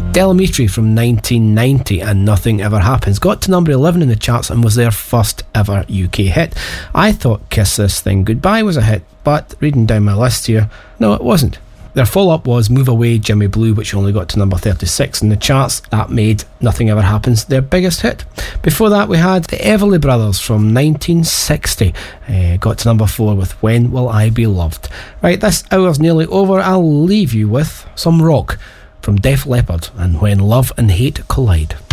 Delamitri from 1990 and Nothing Ever Happens got to number 11 in the charts and was their first ever UK hit. I thought Kiss This Thing Goodbye was a hit, but reading down my list here, no, it wasn't. Their follow-up was Move Away Jimmy Blue, which only got to number 36 in the charts. That made Nothing Ever Happens their biggest hit. Before that we had the Everly Brothers from 1960, got to number 4 with When Will I Be Loved. Right, this hour's nearly over. I'll leave you with some rock from Def Leppard and When Love and Hate Collide.